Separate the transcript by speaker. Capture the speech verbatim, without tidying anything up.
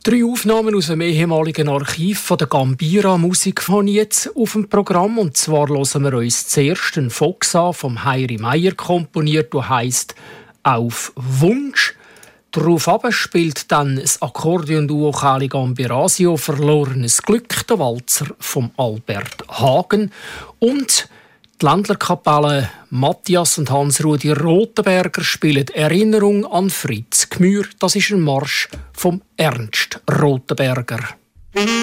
Speaker 1: Drei Aufnahmen aus dem ehemaligen Archiv von der Gambira Musik von jetzt auf dem Programm. Und zwar hören wir uns zuerst einen Fox an, vom Heiri Meier komponiert, der heisst «Auf Wunsch». Darauf spielt dann das Akkordeonduo Chali Gambirasio «Verlorenes Glück», der Walzer von Albert Hagen. Und die Ländlerkapelle Matthias und Hans-Rudi Rothenberger spielen «Erinnerung an Fritz Gmür». Das ist ein Marsch vom Ernst Rothenberger.